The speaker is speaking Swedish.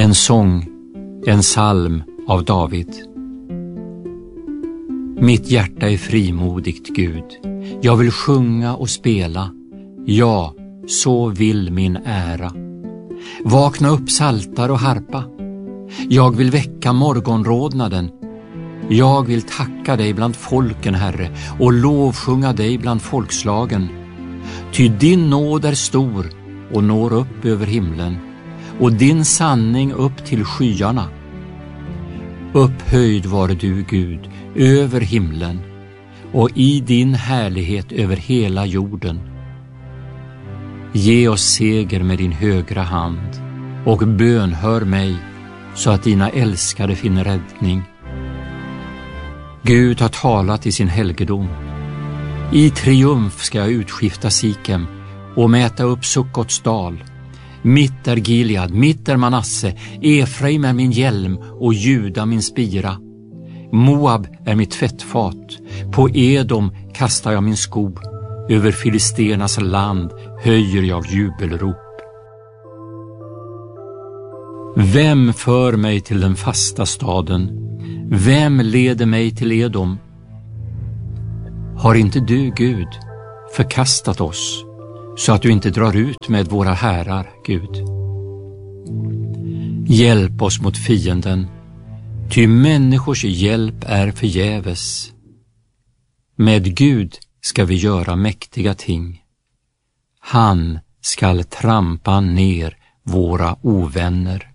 En sång, en psalm av David. Mitt hjärta är frimodigt, Gud. Jag vill sjunga och spela. Ja, så vill min ära. Vakna upp, saltar och harpa. Jag vill väcka morgonrodnaden. Jag vill tacka dig bland folken, Herre, och lovsjunga dig bland folkslagen. Ty din nåd är stor och når upp över himlen, och din sanning upp till skyarna. Upphöjd var du, Gud, över himlen, och i din härlighet över hela jorden. Ge oss seger med din högra hand, och bönhör mig, så att dina älskade finner räddning. Gud har talat i sin helgedom. I triumf ska jag utskifta Sikem och mäta upp Sukkots dal. Mitt är Gilead, mitt är Manasse, Efraim är min hjälm och Juda min spira. Moab är mitt tvättfat, på Edom kastar jag min sko, över filisternas land höjer jag jubelrop. Vem för mig till den fasta staden? Vem leder mig till Edom? Har inte du, Gud, förkastat oss, så att du inte drar ut med våra härar, Gud? Hjälp oss mot fienden, ty människors hjälp är förgäves. Med Gud ska vi göra mäktiga ting. Han skall trampa ner våra ovänner.